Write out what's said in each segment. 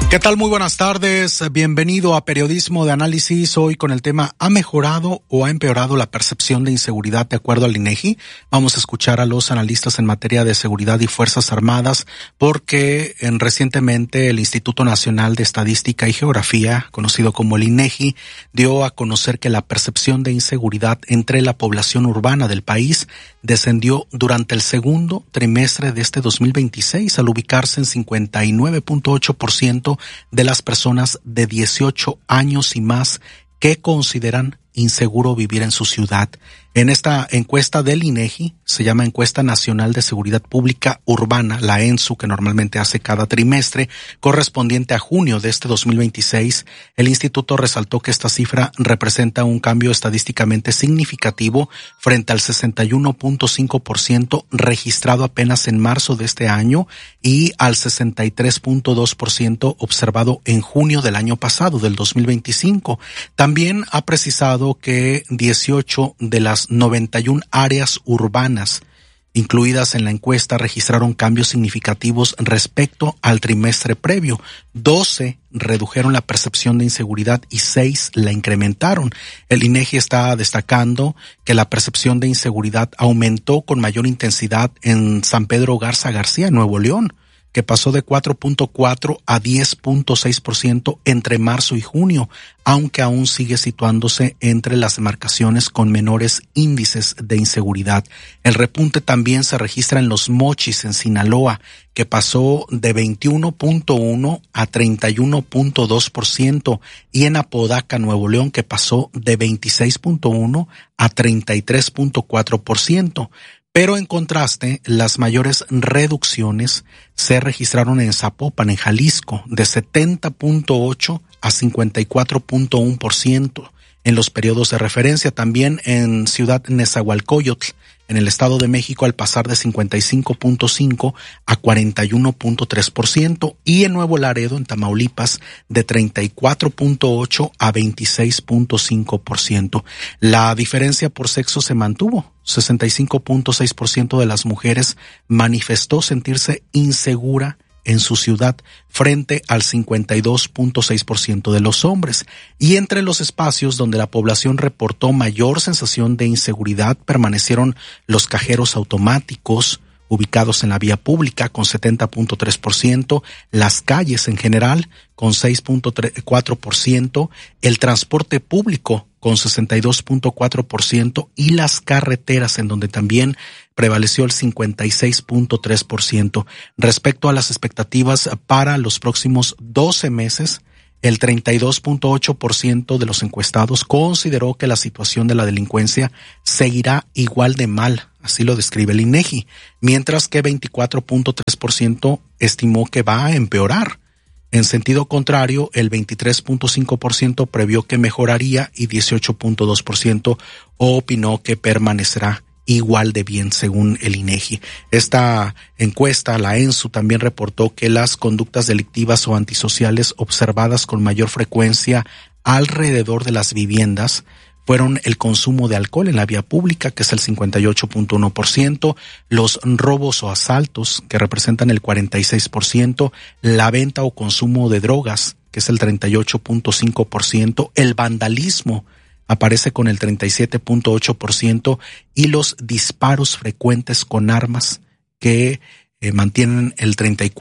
¿Qué tal? Muy buenas tardes. Bienvenido a Periodismo de Análisis. Hoy con el tema ¿ha mejorado o ha empeorado la percepción de inseguridad de acuerdo al INEGI? Vamos a escuchar a los analistas en materia de seguridad y Fuerzas Armadas porque recientemente el Instituto Nacional de Estadística y Geografía, conocido como el INEGI, dio a conocer que la percepción de inseguridad entre la población urbana del país descendió durante el segundo trimestre de este 2026 al ubicarse en 59.8% de las personas de 18 años y más que consideran inseguro vivir en su ciudad. En esta encuesta del INEGI, se llama Encuesta Nacional de Seguridad Pública Urbana, la ENSU, que normalmente hace cada trimestre, correspondiente a junio de este 2026, el instituto resaltó que esta cifra representa un cambio estadísticamente significativo frente al 61.5% registrado apenas en marzo de este año y al 63.2% observado en junio del año pasado, del 2025. También ha precisado que 18 de las 91 áreas urbanas incluidas en la encuesta registraron cambios significativos respecto al trimestre previo. 12 redujeron la percepción de inseguridad y 6 la incrementaron. El INEGI está destacando que la percepción de inseguridad aumentó con mayor intensidad en San Pedro Garza García, Nuevo León, que pasó de 4.4 a 10.6% entre marzo y junio, aunque aún sigue situándose entre las demarcaciones con menores índices de inseguridad. El repunte también se registra en Los Mochis, en Sinaloa, que pasó de 21.1 a 31.2%, y en Apodaca, Nuevo León, que pasó de 26.1 a 33.4%. Pero en contraste, las mayores reducciones se registraron en Zapopan, en Jalisco, de 70.8 a 54.1% en los periodos de referencia. También en Ciudad Nezahualcóyotl, en el Estado de México, al pasar de 55.5 a 41.3%, y en Nuevo Laredo, en Tamaulipas, de 34.8 a 26.5%. La diferencia por sexo se mantuvo. 65.6% de las mujeres manifestó sentirse insegura en su ciudad frente al 52.6% de los hombres. Y entre los espacios donde la población reportó mayor sensación de inseguridad permanecieron los cajeros automáticos ubicados en la vía pública con 70.3%, las calles en general con 6.4%, el transporte público con 62.4% y las carreteras, en donde también prevaleció el 56.3%. Respecto a las expectativas para los próximos 12 meses, el 32.8% de los encuestados consideró que la situación de la delincuencia seguirá igual de mal, así lo describe el INEGI, mientras que 24.3% estimó que va a empeorar. En sentido contrario, el 23.5% previó que mejoraría y 18.2% opinó que permanecerá igual de bien, según el INEGI. Esta encuesta, la ENSU, también reportó que las conductas delictivas o antisociales observadas con mayor frecuencia alrededor de las viviendas fueron el consumo de alcohol en la vía pública, que es el 58.1%, los robos o asaltos, que representan el 46%, la venta o consumo de drogas, que es el 38.5%, el vandalismo aparece con el 37.8% y los disparos frecuentes con armas, que mantienen el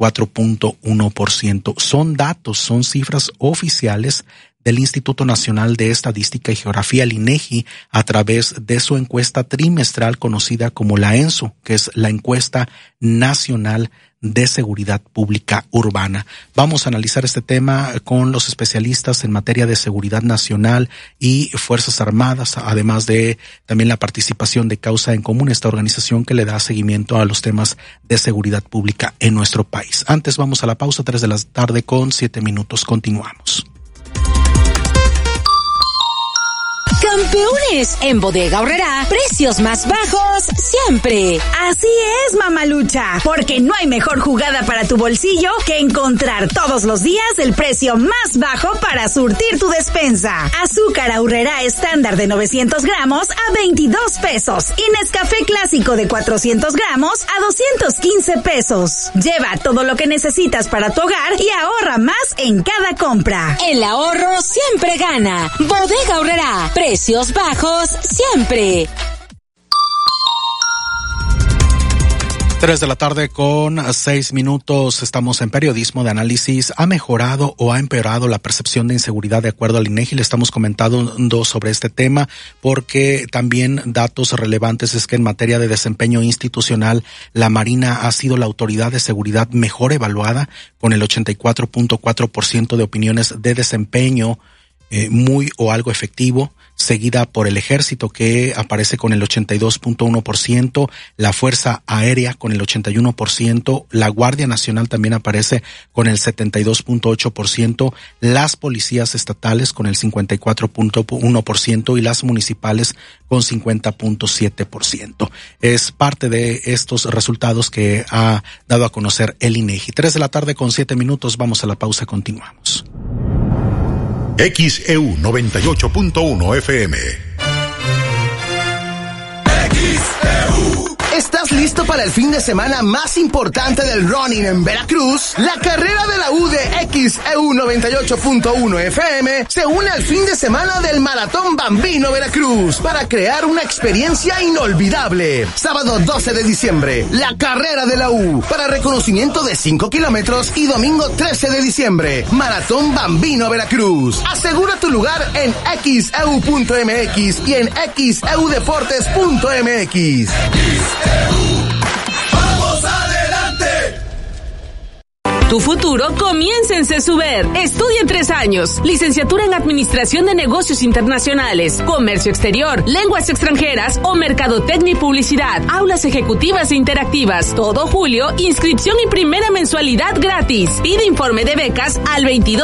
34.1%. Son datos, son cifras oficiales del Instituto Nacional de Estadística y Geografía, el INEGI, a través de su encuesta trimestral conocida como la ENSU, que es la Encuesta Nacional de Seguridad Pública Urbana. Vamos a analizar este tema con los especialistas en materia de seguridad nacional y Fuerzas Armadas, además de también la participación de Causa en Común, esta organización que le da seguimiento a los temas de seguridad pública en nuestro país. Antes vamos a la pausa, 3:07 p.m. Continuamos. Campeones, en Bodega Aurrerá, precios más bajos siempre. Así es, mamalucha, porque no hay mejor jugada para tu bolsillo que encontrar todos los días el precio más bajo para surtir tu despensa. Azúcar Aurrerá estándar de 900 gramos a 22 pesos y Nescafé clásico de 400 gramos a 215 pesos. Lleva todo lo que necesitas para tu hogar y ahorra más en cada compra. El ahorro siempre gana. Bodega Aurrerá, precios bajos siempre. 3 de la tarde con 6 minutos. Estamos en Periodismo de Análisis. ¿Ha mejorado o ha empeorado la percepción de inseguridad de acuerdo al INEGI? Le estamos comentando sobre este tema porque también datos relevantes es que en materia de desempeño institucional, la Marina ha sido la autoridad de seguridad mejor evaluada con el 84.4% de opiniones de desempeño muy o algo efectivo, seguida por el Ejército, que aparece con el 82.1%, la Fuerza Aérea con el 81%, la Guardia Nacional también aparece con el 72.8%, las policías estatales con el 54.1% y las municipales con 50.7%. Es parte de estos resultados que ha dado a conocer el INEGI. 3 de la tarde con 7 minutos, vamos a la pausa, continuamos. XEU 98.1 FM. XEU. ¿Estás listo para el fin de semana más importante del running en Veracruz? La carrera de la U de XEU 98.1 FM se une al fin de semana del Maratón Bambino Veracruz para crear una experiencia inolvidable. Sábado 12 de diciembre, la carrera de la U para reconocimiento de 5 kilómetros y domingo 13 de diciembre, Maratón Bambino Veracruz. Asegura tu lugar en xeu.mx y en xeudeportes.mx. ¡Vamos adelante! Tu futuro comienza en CESUBER. Estudia en 3 años. Licenciatura en Administración de Negocios Internacionales, Comercio Exterior, Lenguas Extranjeras o Mercadotecnia y Publicidad. Aulas ejecutivas e interactivas. Todo julio, inscripción y primera mensualidad gratis. Pide informe de becas al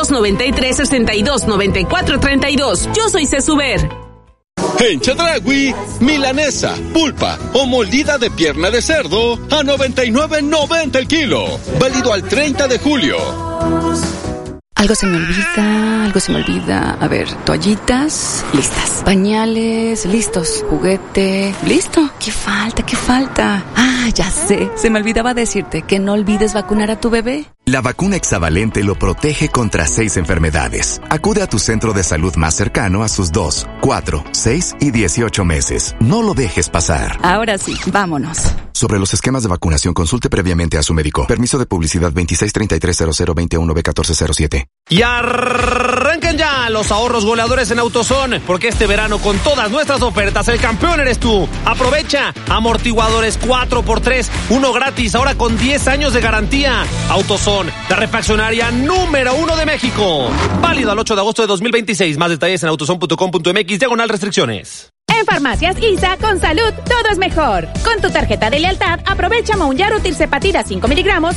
2293-629432. Yo soy CESUBER. En Chedraui, milanesa, pulpa o moldida de pierna de cerdo a $99.90 el kilo. Válido al 30 de julio. Algo se me olvida. A ver, toallitas, listas. Pañales, listos. Juguete, listo. ¿Qué falta? Ah, ya sé. Se me olvidaba decirte que no olvides vacunar a tu bebé. La vacuna hexavalente lo protege contra 6 enfermedades. Acude a tu centro de salud más cercano a sus 2, 4, 6 y 18 meses. No lo dejes pasar. Ahora sí, vámonos. Sobre los esquemas de vacunación, consulte previamente a su médico. Permiso de publicidad 26330021B1407. Y arranquen ya los ahorros goleadores en AutoZone, porque este verano con todas nuestras ofertas el campeón eres tú. Aprovecha amortiguadores 4x3, 1 gratis, ahora con 10 años de garantía. AutoZone, la refaccionaria número 1 de México. Válido al 8 de agosto de 2026. Más detalles en autozone.com.mx/restricciones. En Farmacias ISA, con salud, todo es mejor. Con tu tarjeta de lealtad, aprovecha Mounjaro Tirzepatida 5 miligramos